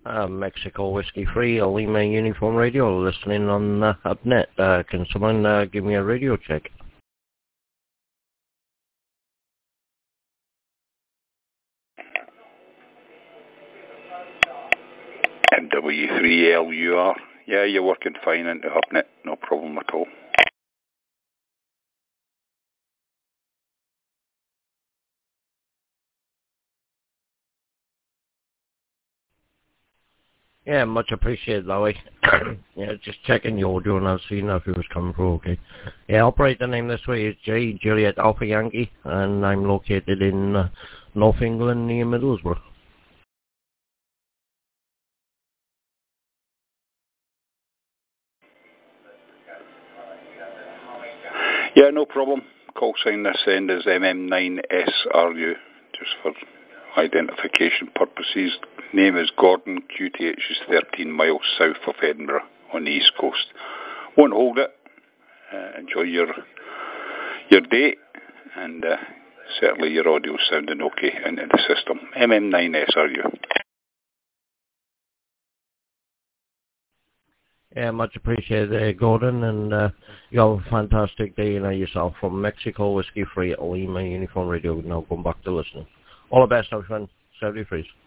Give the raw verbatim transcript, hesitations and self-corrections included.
Uh, Mexico Whiskey Free, Lima Uniform Radio, listening on uh, Upnet. Uh, can someone uh, give me a radio check? M W three L U R. Yeah, you're working fine into Upnet, no problem at all. Yeah, much appreciated, Lowy. Yeah, just checking the audio and I've seen if it was coming through okay. Yeah, operator name this way is J, Juliet Alpha Yankee, and I'm located in uh, North England near Middlesbrough. Yeah, no problem. Call sign this end is M M nine S R U, just for identification purposes. Name is Gordon. Q T H is thirteen miles south of Edinburgh on the east coast. Won't hold it. Uh, enjoy your your day, and uh, certainly your audio sounding okay into the system. M M nine S R U. Yeah, much appreciated, uh, Gordon, and uh, you have a fantastic day, you know, yourself. From Mexico Whiskey Free, Lima Uniform Radio. Now going back to listening. All the best, my friend. seventy-three.